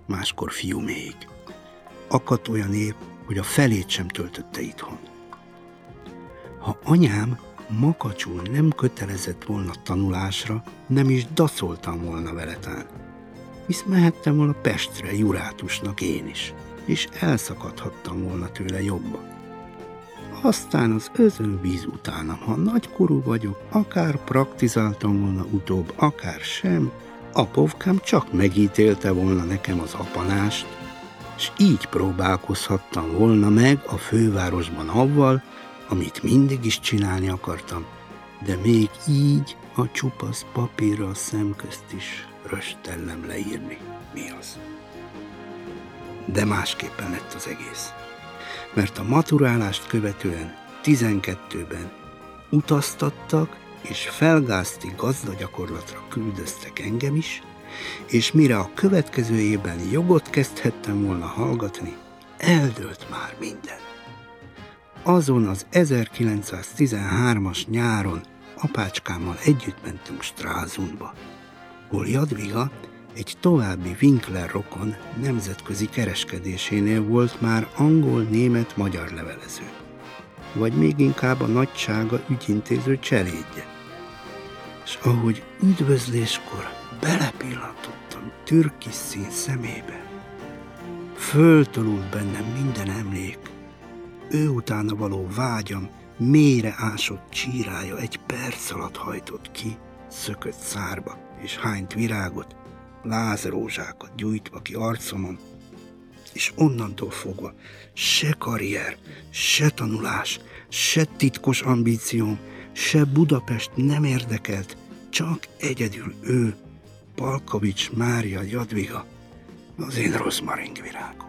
máskor fiuméig. Akadt olyan épp, hogy a felét sem töltötte itthon. Ha anyám makacsul nem kötelezett volna tanulásra, nem is daszoltam volna vele tán. Hisz mehettem volna Pestre jurátusnak én is, és elszakadhattam volna tőle jobban. Aztán az özönvíz utánam, ha nagykorú vagyok, akár praktizáltam volna utóbb, akár sem, apovkám csak megítélte volna nekem az apanást, és így próbálkozhattam volna meg a fővárosban avval, amit mindig is csinálni akartam, de még így a csupasz papírra a szemközt is röstellem leírni, mi az. De másképpen lett az egész. Mert a maturálást követően 12-ben utaztattak, és felgázti gazdagyakorlatra küldöztek engem is, és mire a következő évben jogot kezdhettem volna hallgatni, eldőlt már minden. Azon az 1913-as nyáron apácskámmal együtt mentünk Stralsundba, hol Jadwiga egy további Winkler rokon nemzetközi kereskedésénél volt már angol-német-magyar levelező, vagy még inkább a nagysága ügyintéző cselédje. És ahogy üdvözléskor belepillantottam türkis szín szemébe, föltolult bennem minden emlék, ő utána való vágyam mélyre ásott csírája egy perc alatt hajtott ki, szökött szárba és hányt virágot, lázrózsákat gyújtva ki arcomon, és onnantól fogva se karrier, se tanulás, se titkos ambícióm, se Budapest nem érdekelt, csak egyedül ő, Palkovics Mária Jadwiga, az én rozmaringvirágom.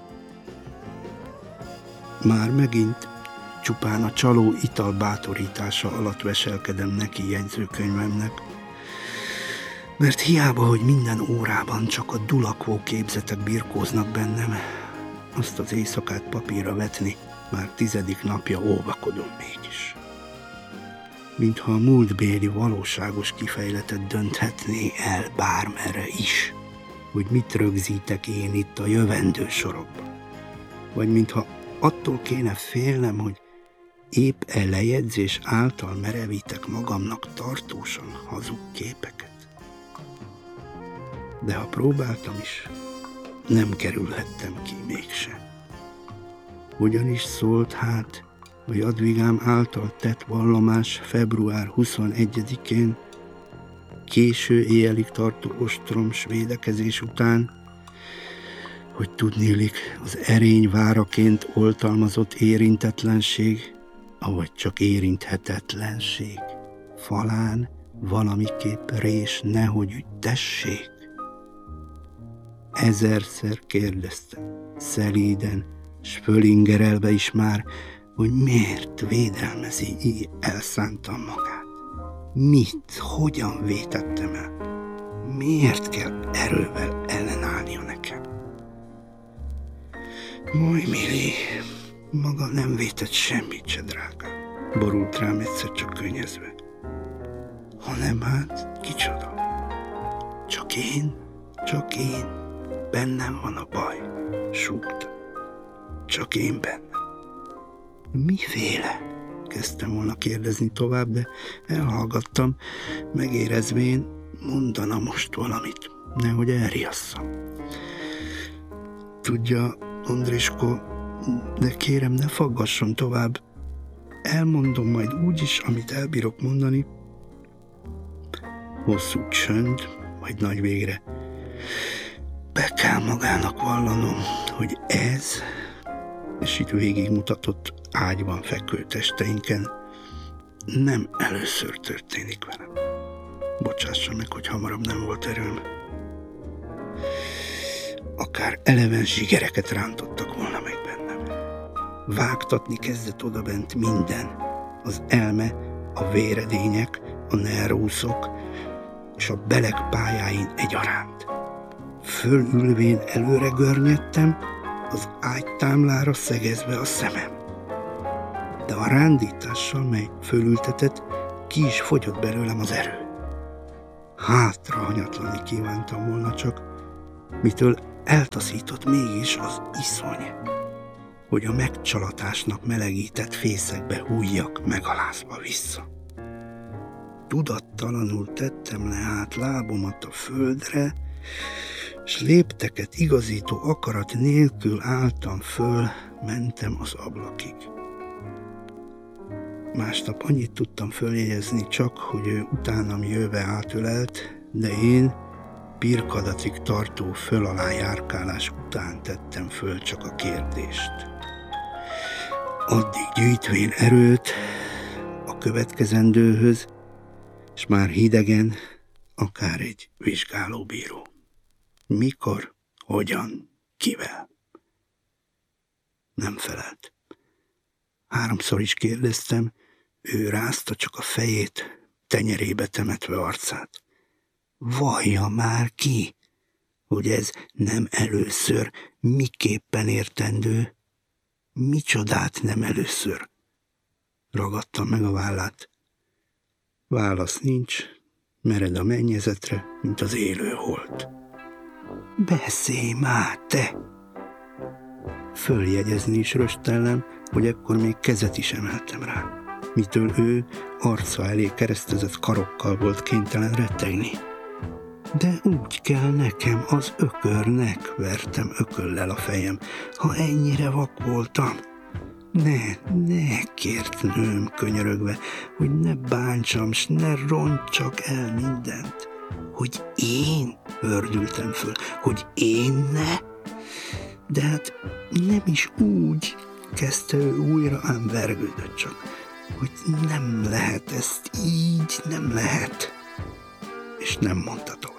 Már megint csupán a csaló ital bátorítása alatt veselkedem neki jegyzőkönyvemnek, mert hiába, hogy minden órában csak a dulakvó képzetek birkóznak bennem, azt az éjszakát papírra vetni már 10. napja óvakodom mégis. Mintha a múltbéli valóságos kifejletet dönthetné el bármerre is, hogy mit rögzítek én itt a jövendő sorokban. Vagy mintha attól kéne félnem, hogy épp lejegyzés által merevítek magamnak tartósan hazug képeket. De ha próbáltam is, nem kerülhettem ki mégse. Hogyan is szólt hát a Jadwigám által tett vallomás február 21-én, késő éjjelig tartó ostromos védekezés után, hogy tudniillik az erény váraként oltalmazott érintetlenség, avagy csak érinthetetlenség falán valamiképp rés nehogy üttessék. Ezerszer kérdeztem, szelíden, s fölingerelve is már, hogy miért védelmezi így elszántan magát. Mit, hogyan vétettem el? Miért kell erővel ellenállnia nekem? Moly Mili, maga nem vétett semmit se, drágám, borult rám egyszer csak könnyezve. Hanem hát kicsoda? Csak én, bennem van a baj, súgta. Csak én bennem. Miféle? Kezdtem volna kérdezni tovább, de elhallgattam, megérezvén mondana most valamit, nehogy elriasszam. Tudja, Andrisko, de kérem, ne faggasson tovább. Elmondom majd úgy is, amit elbírok mondani. Hosszú csönd, majd nagy végre. Be kell magának vallanom, hogy ez, és itt végigmutatott ágyban fekvő testeinken, nem először történik velem. Bocsássa meg, hogy hamarabb nem volt erőm. Akár eleven zsigereket rántottak volna meg bennem. Vágtatni kezdett odabent minden. Az elme, a véredények, a nervuszok és a beleg pályáin egyaránt. Fölülvén előre görnyedtem, az ágytámlára szegezve a szemem. De a rándítással, mely fölültetett, ki is fogyott belőlem az erő. Hátra hanyatlani kívántam volna csak, mitől eltaszított mégis az iszony, hogy a megcsalatásnak melegített fészekbe hújjak megalázva vissza. Tudattalanul tettem le át lábomat a földre, s lépteket igazító akarat nélkül álltam föl, mentem az ablakig. Másnap annyit tudtam följegyezni csak, hogy ő utánam jöve átölelt, de én pirkadatig tartó föl-alá járkálás után tettem föl csak a kérdést. Addig gyűjtvén erőt a következendőhöz, s már hidegen, akár egy vizsgálóbíró. Mikor, hogyan, kivel? Nem felelt. 3-szor is kérdeztem, ő rázta csak a fejét, tenyerébe temetve arcát. Vallja már ki, hogy ez nem először, miképpen értendő, micsodát nem először. Ragadtam meg a vállát. Válasz nincs, mered a mennyezetre, mint az élő hold. Beszélj már, te! Följegyezni is röstellem, hogy ekkor még kezet is emeltem rá, mitől ő arca elé keresztezett karokkal volt kénytelen rettegni. De úgy kell nekem, az ökörnek, vertem ököllel a fejem, ha ennyire vak voltam. Ne, kért nőm könyörögve, hogy ne bántsam, s ne roncsak el mindent. Hogy én hördültem föl, hogy én ne? De hát nem is úgy, kezdte ő újra, ám vergődött csak, hogy nem lehet ezt így, nem lehet. És nem mondta tovább.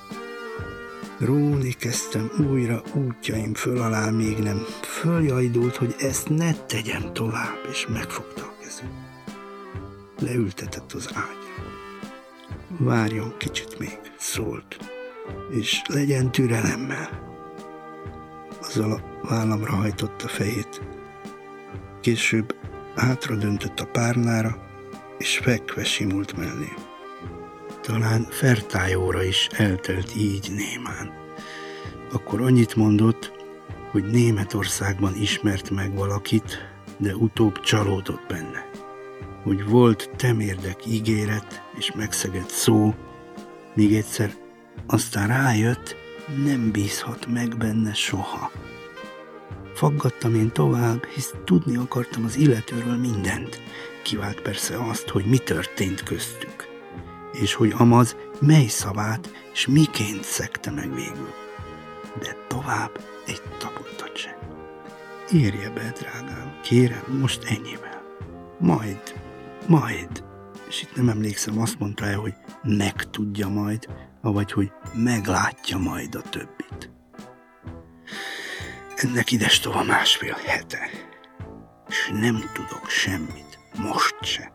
Rólni kezdtem újra útjaim föl alá, még nem följajdult, hogy ezt ne tegyem tovább, és megfogta a kezem. Leültetett az ágyra. Várjon kicsit még, szólt, és legyen türelemmel. Azzal a vállamra hajtotta fejét. Később hátra döntött a párnára, és fekve simult mellém. Talán fertájóra is eltelt így némán. Akkor annyit mondott, hogy Németországban ismert meg valakit, de utóbb csalódott benne. Hogy volt temérdek ígéret és megszegett szó, míg egyszer aztán rájött, nem bízhat meg benne soha. Faggattam én tovább, hisz tudni akartam az illetőről mindent. Kivált persze azt, hogy mi történt köztük, és hogy amaz mely szavát, és miként szegte meg végül. De tovább egy tapottat sem. Írja be, drágám, kérem, most ennyivel. Majd, és itt nem emlékszem, azt mondta el, hogy megtudja majd, avagy hogy meglátja majd a többit. Ennek idestova 1,5 hete, és nem tudok semmit, most se.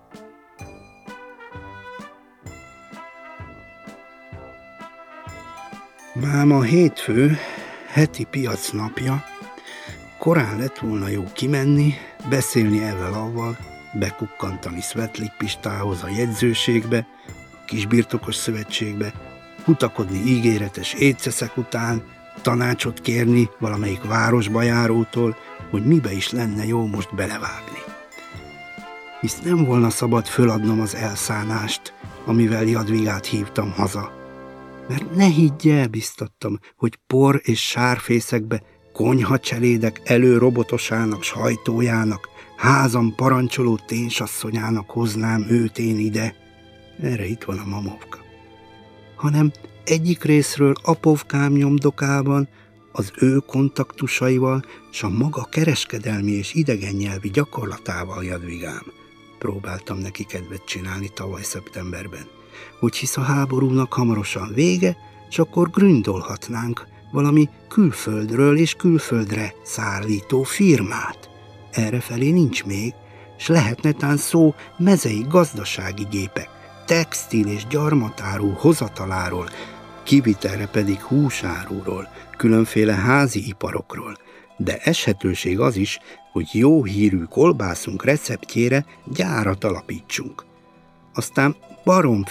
Máma hétfő, heti piacnapja, korán lett volna jó kimenni, beszélni evvel-avval, bekukkantani Svetlik-Pistához a jegyzőségbe, a kisbirtokos szövetségbe, kutakodni ígéretes étszeszek után, tanácsot kérni valamelyik városba járótól, hogy mibe is lenne jó most belevágni. Hisz nem volna szabad föladnom az elszánást, amivel Jadvigát hívtam haza. Mert ne higgye, biztattam, hogy por és sárfészekbe, konyhacselédek előrobotosának, sajtójának, házam parancsoló ténsasszonyának hoznám őt én ide. Erre itt van a mamovka. Hanem egyik részről apovkám nyomdokában, az ő kontaktusaival, s a maga kereskedelmi és idegennyelvi gyakorlatával, Jadvigám. Próbáltam neki kedvet csinálni tavaly szeptemberben, hogy hisz a háborúnak hamarosan vége, s akkor gründolhatnánk valami külföldről és külföldre szállító firmát. Errefelé nincs még, s lehetne tán szó mezei gazdasági gépek, textil és gyarmatárú hozataláról, kivitelre pedig húsáruról, különféle házi iparokról, de eshetőség az is, hogy jó hírű kolbászunk receptjére gyárat alapítsunk. Aztán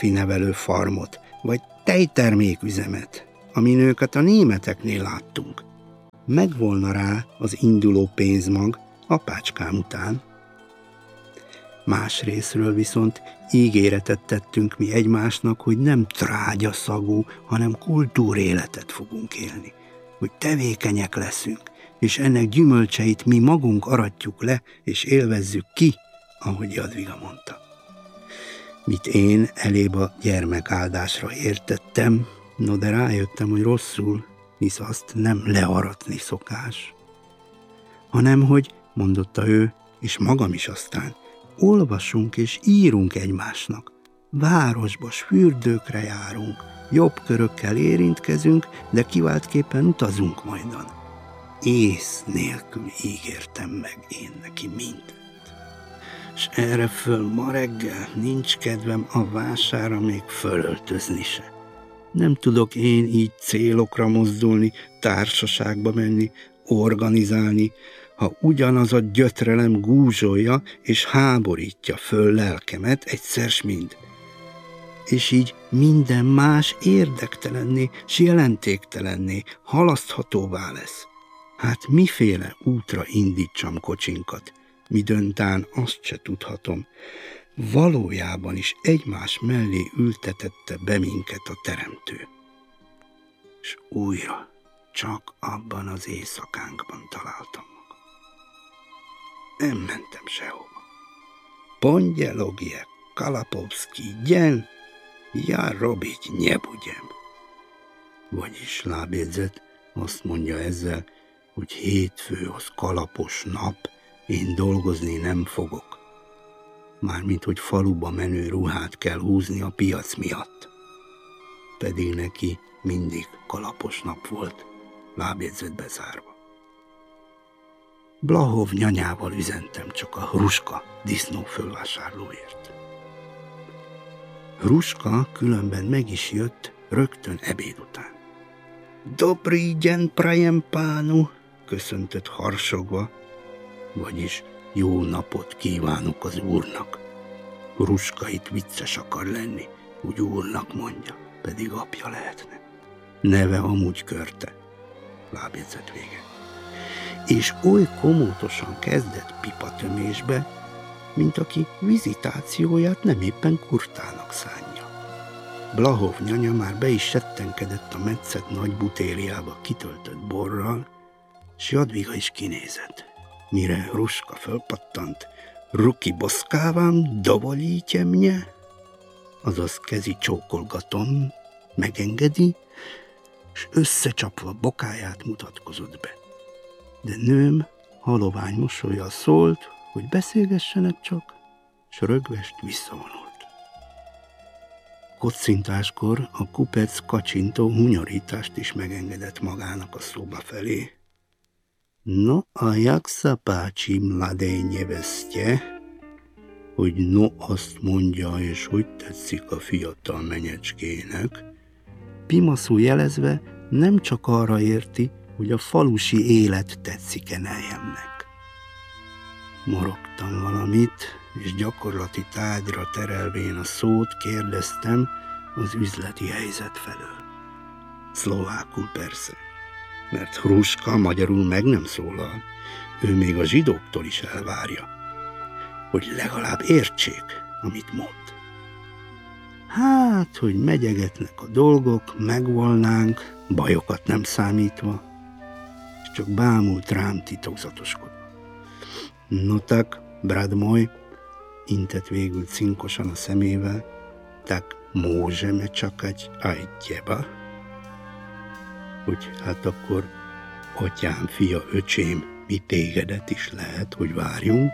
baromfinevelő farmot, vagy tejterméküzemet, amin őket a németeknél láttunk, megvolna rá az induló pénzmag apácskám után. Másrészről viszont ígéretet tettünk mi egymásnak, hogy nem trágyaszagú, hanem kultúréletet fogunk élni, hogy tevékenyek leszünk, és ennek gyümölcseit mi magunk aratjuk le, és élvezzük ki, ahogy Jadviga mondta. Mit én elébb a gyermekáldásra értettem, no de rájöttem, hogy rosszul, hisz azt nem learatni szokás, hanem hogy, mondotta ő, és magam is aztán, olvasunk és írunk egymásnak. Városba, fürdőkre járunk, jobb körökkel érintkezünk, de kiváltképpen utazunk majdan. Ész nélkül ígértem meg én neki mindent. S erre föl ma reggel nincs kedvem a vására még fölöltözni se. Nem tudok én így célokra mozdulni, társaságba menni, organizálni, ha ugyanaz a gyötrelem gúzsolja és háborítja föl lelkemet egyszer mind. És így minden más érdektelenné s jelentéktelenné, halaszthatóvá lesz. Hát miféle útra indítsam kocsinkat, mi döntán azt se tudhatom. Valójában is egymás mellé ültetette be minket a teremtő. És újra csak abban az éjszakánkban találtam magam. Nem mentem sehova. Pongyelogje, Kalapovszki, gyen, ja robić nie budem. Vagyis lábjegyzet azt mondja ezzel, hogy hétfő az kalapos nap, én dolgozni nem fogok. Mármint, hogy faluba menő ruhát kell húzni a piac miatt. Pedig neki mindig kalapos nap volt, lábjegyzet bezárva. Blahov nyanyával üzentem csak a Hruska disznó fölvásárlóért. Hruska különben meg is jött rögtön ebéd után. Dobrý den, prajem pánu, köszöntött harsogva, vagyis jó napot kívánok az úrnak. Hruska itt vicces akar lenni, úgy úrnak mondja, pedig apja lehetne. Neve amúgy Körte, lábjegyzet vége. És oly komótosan kezdett pipatömésbe, mint aki vizitációját nem éppen kurtának szánja. Blahov nyanya már be is settenkedett a metszet nagy butéliába kitöltött borral, s Jadviga is kinézett. Mire Hruska fölpattant, ruki boszkávám, dovolíte mnie? Azaz kezi csókolgatom, megengedi, s összecsapva bokáját mutatkozott be. De nőm halovány mosollyal szólt, hogy beszélgessenek csak, s rögvest visszavonult. Kocintáskor a kupec kacsintó hunyorítást is megengedett magának a szoba felé. No a jak sa páči mladej neveste, hogy no azt mondja, és hogy tetszik a fiatal menyecskének, pimaszul jelezve nem csak arra érti, hogy a falusi élet tetszik-e nejemnek. Morogtam valamit, és gyakorlati tárgyra terelvén a szót kérdeztem az üzleti helyzet felől. Szlovákul persze, mert Hruska magyarul meg nem szólal, ő még a zsidóktól is elvárja, hogy legalább értsék, amit mond. Hát, hogy megyegetnek a dolgok, megvolnánk, bajokat nem számítva, és csak bámult rám titokzatoskodva. No tak, brat môj, intett végül cinkosan a szemével, tak môžeme čakať aj teba? Hogy hát akkor atyám, fia, öcsém, mi tégedet is lehet, hogy várjunk?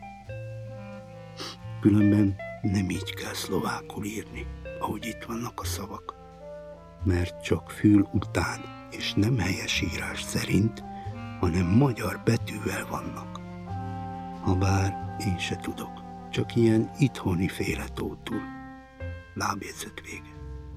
Különben nem így kell szlovákul írni, ahogy itt vannak a szavak, mert csak fül után, és nem helyes írás szerint, hanem magyar betűvel vannak. Habár én se tudok, csak ilyen itthoni féletótul. Lábjegyzet vége.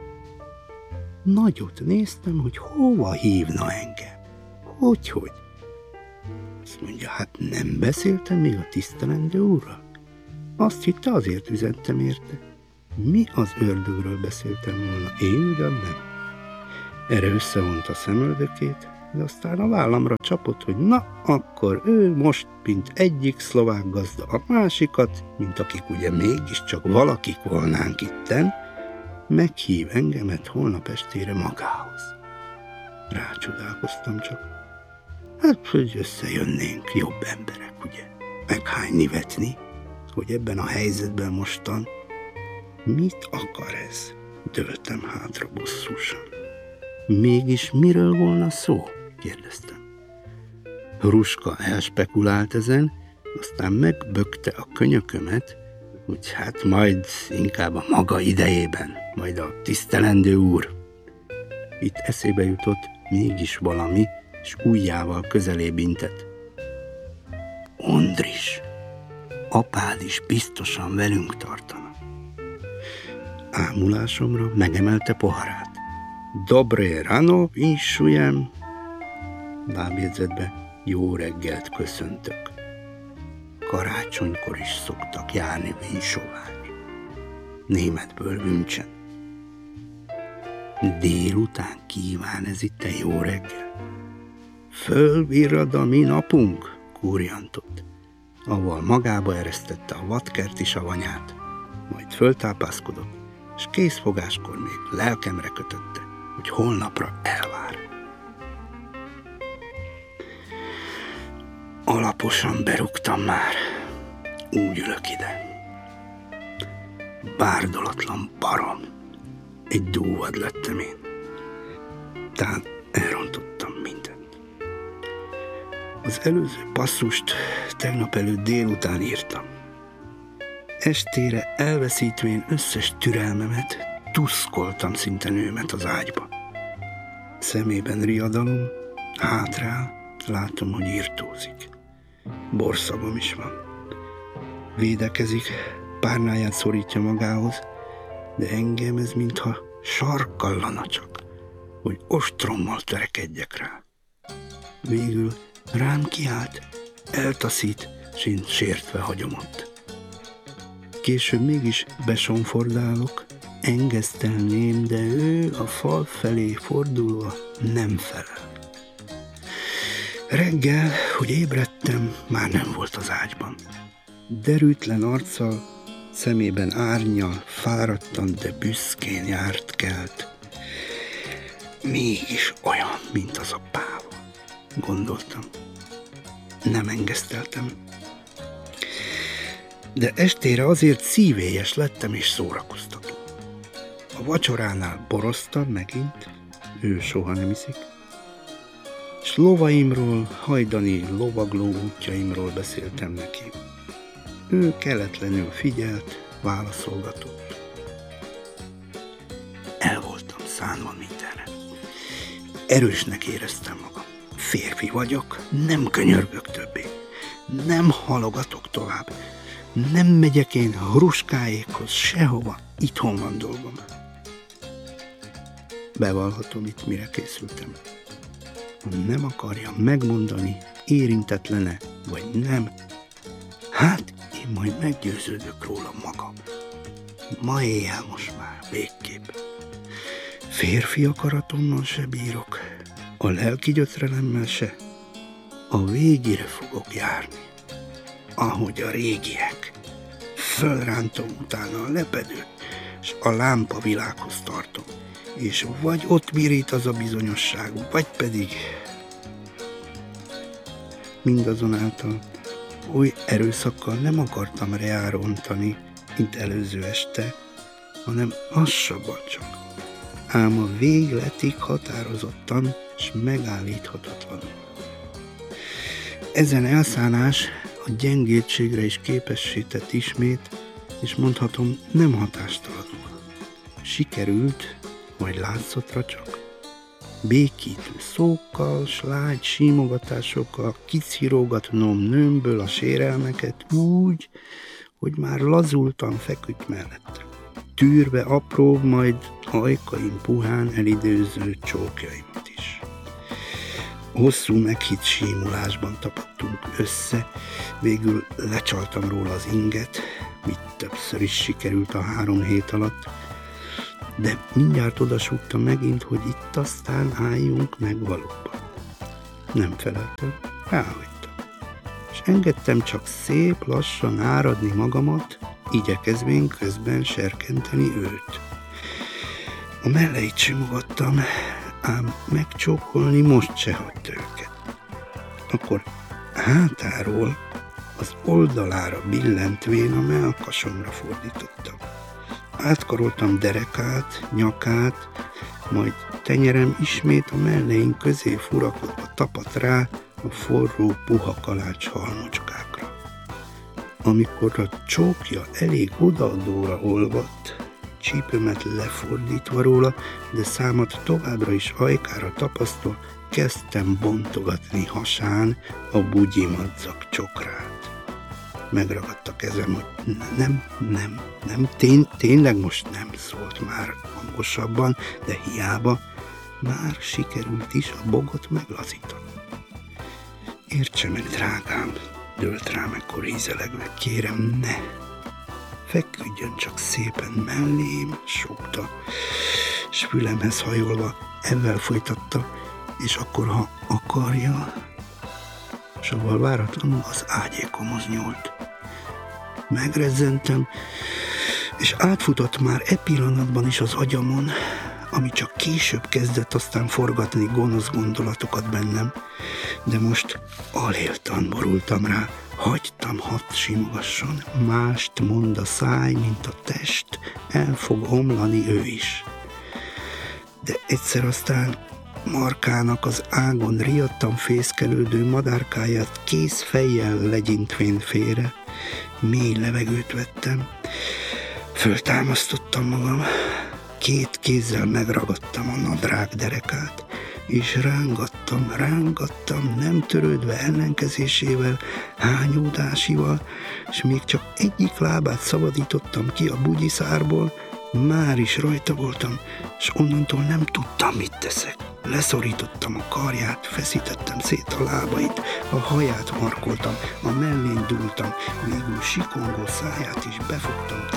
Nagyot néztem, hogy hova hívna engem. Hogy? Azt mondja, hát nem beszéltem még a tisztelendő úrral? Azt hitte, azért üzentem érte. Mi az ördögről beszéltem volna? Én ugyan nem. Erre összevonta szemöldökét, de aztán a vállamra csapott, hogy na, akkor ő most, mint egyik szlovák gazda a másikat, mint akik ugye mégiscsak valakik volnánk itten, meghív engemet holnap estére magához. Rácsodálkoztam csak. Hát, hogy összejönnénk jobb emberek, ugye? Meghányni-vetni, hogy ebben a helyzetben mostan mit akar ez? Dőltem hátra bosszúsan. Mégis miről volna szó? Kérdeztem. Hruska elspekulált ezen, aztán megbökte a könyökömet, hogy hát majd inkább a maga idejében, majd a tisztelendő úr. Itt eszébe jutott mégis valami, és ujjával közelébb intett. Ondris, apád is biztosan velünk tartana. Ámulásomra megemelte poharát. Dobré ráno, insúlyem. Lábjegyzetbe jó reggelt köszöntök. Karácsonykor is szoktak járni vinsoválni. Németből Wünschen. Délután kíván ez itt egy jó reggel. Fölvirrad a mi napunk, kúrjantott. Avval magába eresztette a vadkerti savanyát, majd föltápászkodott, és készfogáskor még lelkemre kötötte, hogy holnapra elvár. Alaposan berúgtam már, úgy ülök ide. Bárdolatlan barom, egy dúvad lettem én. Tehát elrontottam mindent. Az előző passzust tegnap előtt délután írtam. Estére elveszítvén összes türelmemet, tuszkoltam szinte nőmet az ágyba. Szemében riadalom, hátrál, látom, hogy írtózik. Borszagom is van. Védekezik, párnáját szorítja magához, de engem ez mintha sarkallana csak, hogy ostrommal törekedjek rá. Végül rám kiált, eltaszít, s én sértve hagyom ott. Később mégis besonfordálok, engesztelném, de ő a fal felé fordulva nem felel. Reggel, hogy ébredtem, már nem volt az ágyban. Derűtlen arccal, szemében árnnyal, fáradtan, de büszkén járt kelt. Mégis olyan, mint az a páva, gondoltam. Nem engeszteltem. De estére azért szívélyes lettem és szórakoztató. A vacsoránál boroztam megint, ő soha nem iszik, s lovaimról, hajdani lovagló útjaimról beszéltem neki. Ő keletlenül figyelt, válaszolgatott. El voltam szánva mindenre. Erősnek éreztem magam. Férfi vagyok, nem könyörgök többé. Nem halogatok tovább. Nem megyek én Hruskáékhoz sehova, itthon van dolgom. Bevallhatom, itt mire készültem. Ha nem akarja megmondani, érintetlene, vagy nem, hát én majd meggyőződök róla magam. Ma éjjel most már végképp. Férfi akaratommal se bírok, a lelki gyötrelemmel se. A végére fogok járni, ahogy a régiek. Fölrántom utána a lepedőt, s a lámpa világhoz tartom, és vagy ott virít az a bizonyosság, vagy pedig mindazonáltal oly erőszakkal nem akartam reárontani, mint előző este, hanem lassabban csak. Ám a végletig határozottan s megállíthatatlanul. Ezen elszánás a gyengétségre is képessé tett ismét, és mondhatom, nem hatástalanul. Sikerült, vagy látszatra csak. Békítő szókkal, slágy símogatásokkal kicírogatnom nőmből a sérelmeket úgy, hogy már lazultan feküdt mellettem. Tűrve apróbb, majd ajkaim puhán elidőző csókjaimat is. Hosszú meghitt símulásban tapadtunk össze, végül lecsaltam róla az inget, mit többször is sikerült a 3 hét alatt, de mindjárt odasúgtam megint, hogy itt aztán álljunk meg valóban. Nem feleltem, ráhagytam, és engedtem csak szép lassan áradni magamat, igyekezvén közben serkenteni őt. A melleit simogattam, ám megcsókolni most se hagyta őket. Akkor hátáról az oldalára billentvén a mellkasomra fordítottam. Átkaroltam derekát, nyakát, majd tenyerem ismét a melleink közé furakodva tapadt rá a forró, puha kalács halmocskákra. Amikor a csókja elég odaadóra olvadt, csípőmet lefordítva róla, de számat továbbra is ajkára tapasztva, kezdtem bontogatni hasán a bugyimadzak csokrát. Megragadta kezem, hogy nem, tényleg most nem, szólt már hangosabban, de hiába, már sikerült is a bogot meglazítani. Értse meg, drágám, dőlt rám ekkor ízelegve, kérem, ne! Feküdjön csak szépen mellém, súgta, s fülemhez hajolva ebben folytatta, és akkor, ha akarja, szóval váratlanul az ágyékomhoz nyúlt. Megrezzentem, és átfutott már e pillanatban is az agyamon, ami csak később kezdett aztán forgatni gonosz gondolatokat bennem, de most aléltan borultam rá, hagytam, hadd simogasson, mást mond a száj, mint a test, el fog omlani ő is. De egyszer aztán Markának az ágon riadtan fészkelődő madárkáját kész fejjel legyintvén félre, mély levegőt vettem, föltámasztottam magam, két kézzel megragadtam a nadrág derekát, és rángattam, nem törődve ellenkezésével, hányódásival, és még csak egyik lábát szabadítottam ki a bugyiszárból, már is rajta voltam, és onnantól nem tudtam, mit teszek. Leszorítottam a karját, feszítettem szét a lábait, a haját markoltam, a mellén dúltam, végül sikongó száját is befogtam